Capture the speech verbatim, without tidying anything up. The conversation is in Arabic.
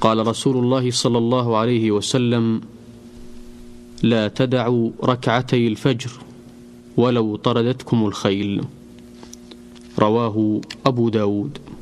قال رسول الله صلى الله عليه وسلم: لا تدعوا ركعتي الفجر ولو طردتكم الخيل. رواه أبو داود.